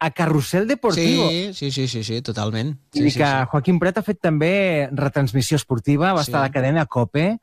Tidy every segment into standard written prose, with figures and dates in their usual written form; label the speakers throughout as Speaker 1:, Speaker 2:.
Speaker 1: a Carrusel Deportivo.
Speaker 2: Sí, totalment.
Speaker 1: I que Joaquim Prat ha fet també retransmissió esportiva, va estar a la cadena COPE,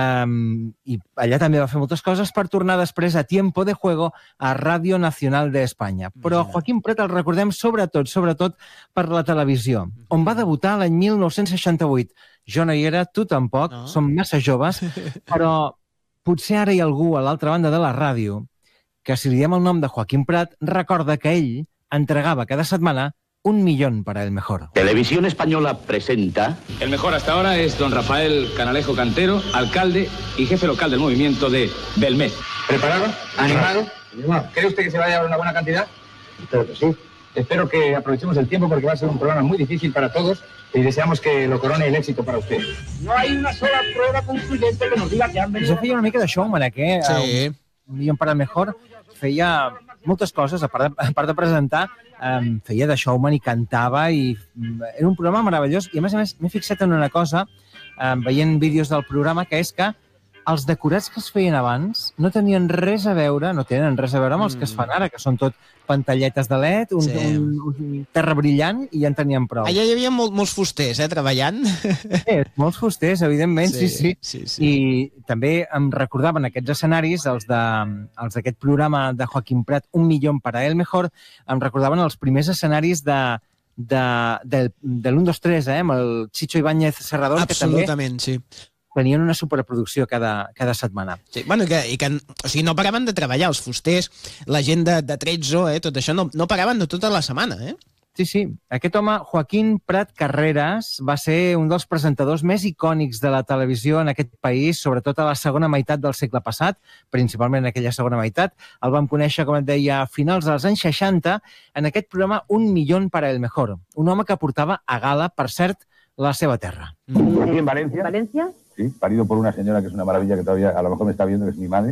Speaker 1: i allà també va fer moltes coses per tornar després a Tiempo de Juego a Ràdio Nacional d'Espanya. Però Joaquim Prat el recordem sobretot per la televisió, on va debutar l'any 1968. Jo no hi era, tu tampoc, som massa joves, però potser ara hi ha algú a l'altra banda de la ràdio que, si li diem el nom de Joaquim Prat, recorda que ell entregava cada setmana 1 millón para el mejor.
Speaker 3: Televisión Española presenta...
Speaker 4: El mejor hasta ahora es don Rafael Canalejo Cantero, alcalde y jefe local del movimiento de Belmez.
Speaker 5: ¿Preparado? ¿Animado? ¿Cree usted que se va a llevar una buena cantidad? Espero que sí. Espero que aprovechemos el tiempo porque va a ser un programa muy difícil para todos y deseamos que lo corone el éxito para usted.
Speaker 6: No hay una sola prueba concluyente que nos diga que han venido...
Speaker 1: Jo feia una mica de showman, eh?
Speaker 2: Sí.
Speaker 1: 1 millón para el mejor. Feia moltes coses, a part de presentar, feia de showman i cantava, i era un programa meravellós. I a més m'he fixat en una cosa, veient vídeos del programa, que és que els decorats que es feien abans no tenien res a veure, no tenen res a veure amb els que es fan ara, que són tot pantalletes de LED, un terra brillant, i ja en teníem prou.
Speaker 2: Allà hi havia molts fusters, treballant.
Speaker 1: Sí, molts fusters, evidentment, sí. I també em recordaven aquests escenaris, els d'aquest programa de Joaquim Prat, 1 millón para el mejor, em recordaven els primers escenaris del 1, 2, 3, amb el Chicho Ibáñez Serrador, que també...
Speaker 2: Absolutament, sí.
Speaker 1: Tenien una superproducció cada setmana.
Speaker 2: Sí, bueno, o sigui, no paraven de treballar, els fusters, la gent de Trezzo, tot això, no paraven de tota la setmana, eh?
Speaker 1: Sí. Aquest home, Joaquim Prat Carreras, va ser un dels presentadors més icònics de la televisió en aquest país, sobretot a la segona meitat del segle passat, principalment en aquella segona meitat. El vam conèixer, com et deia, a finals dels anys 60, en aquest programa 1 millón para el mejor. Un home que portava a gala, per cert, la seva terra.
Speaker 5: Aquí en Valencia.
Speaker 7: ¿Valencia?
Speaker 5: Sí, parido por una señora que es una maravilla, que todavía a lo mejor me está viendo, que es mi madre.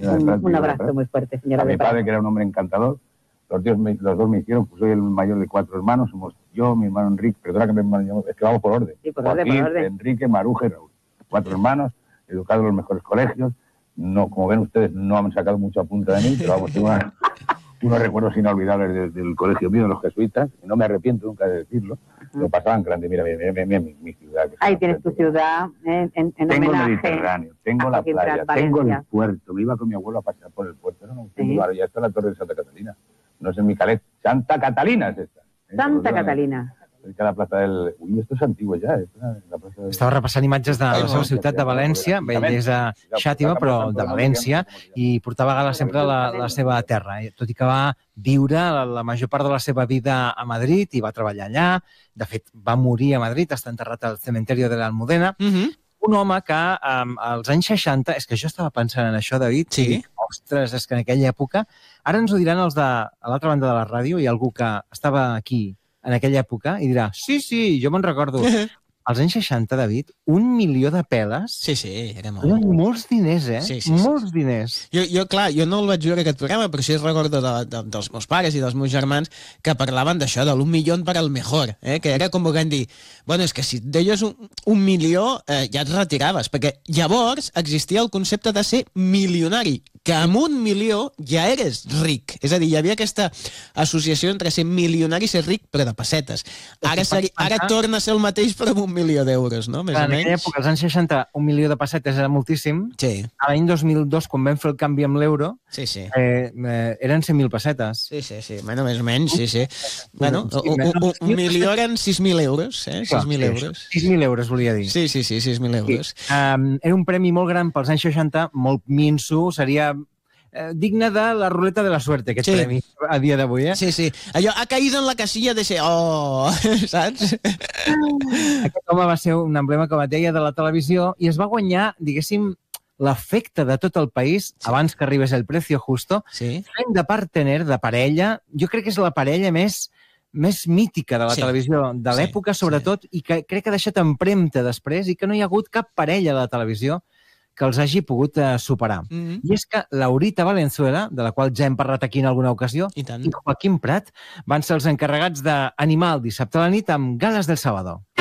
Speaker 7: Un abrazo muy fuerte, señora.
Speaker 5: A mi padre, que era un hombre encantador. Los dos me hicieron, pues soy el mayor de 4 hermanos, somos yo, mi hermano Enrique, perdona que me llamo, es que vamos por orden.
Speaker 7: Sí, por
Speaker 5: Joaquín,
Speaker 7: orden.
Speaker 5: Enrique, Maruja y Raúl. 4 hermanos, educados en los mejores colegios. No, como ven ustedes, no han sacado mucho a punta de mí, pero vamos, tengo unos recuerdos inolvidables del colegio mío, de los jesuitas, y no me arrepiento nunca de decirlo. Lo pasaban grande. Mira mi ciudad.
Speaker 7: Ahí tienes tu ciudad, en
Speaker 5: tengo
Speaker 7: homenaje.
Speaker 5: El Mediterráneo, tengo la playa, tengo el puerto. Me iba con mi abuelo a pasear por el puerto. Ahora ya está la Torre de Santa Catalina. No es en mi calet. Santa Catalina es esta.
Speaker 7: Santa Catalina.
Speaker 5: Cerca de la plaça del... Ui, esto es antiguo ja.
Speaker 1: Estava repassant imatges de la seva ciutat de València, ell és a Xàtiva, però de València, i portava a gala sempre la seva terra, tot i que va viure la major part de la seva vida a Madrid i va treballar allà. De fet, va morir a Madrid, està enterrat al cementeri de l'Almudena. Un home que als anys 60... És que jo estava pensant en això, David.
Speaker 2: Sí.
Speaker 1: Ostres, és que en aquella època... Ara ens ho diran els de a l'altra banda de la ràdio, hi ha algú que estava aquí en aquella època i dirà, sí, jo me'n recordo. Als anys 60, David, 1 milió de peles...
Speaker 2: Sí, era molt.
Speaker 1: Eren molts diners,
Speaker 2: Sí.
Speaker 1: Molts diners.
Speaker 2: Jo, clar, jo no el vaig veure aquest programa, però sí recordo dels meus pares i dels meus germans que parlaven d'això, de l'1 millón para el mejor, que era com volent dir, bueno, és que si deies 1 milió ja et retiraves, perquè llavors existia el concepte de ser milionari, que amb 1 milió ja eres ric. És a dir, hi havia aquesta associació entre ser milionari i ser ric, però de pessetes. Ara torna a ser el mateix, però amb 1 milió d'euros, no? Més o menys.
Speaker 1: En aquella època, als anys 60, 1 milió de pessetes era moltíssim.
Speaker 2: Sí.
Speaker 1: A l'any 2002, quan vam fer el canvi amb l'euro, eren 100.000 pessetes.
Speaker 2: Sí. Bueno, més o menys, sí. Bueno, 1 milió eren 6.000 euros, 6.000 euros.
Speaker 1: 6.000 euros, volia dir.
Speaker 2: Sí, 6.000 euros.
Speaker 1: Era un premi molt gran pels anys 60, molt minso, seria digne de la ruleta de la suerte, aquest premi, a dia d'avui,
Speaker 2: Sí. Allò ha caído en la casilla de ser... Oh, saps?
Speaker 1: Aquest home va ser un emblema, com et deia, de la televisió i es va guanyar, diguéssim, l'afecte de tot el país, abans que arribés el Precio Justo, fent de partener, de parella. Jo crec que és la parella més mítica de la televisió de l'època, sobretot, i que crec que ha deixat empremta després i que no hi ha hagut cap parella de la televisió que els hagi pogut superar. I és que Laurita Valenzuela, de la qual ja hem parlat aquí en alguna ocasió, i Joaquim Prat van ser els encarregats d'animar el dissabte a la nit amb Gales del Sábado.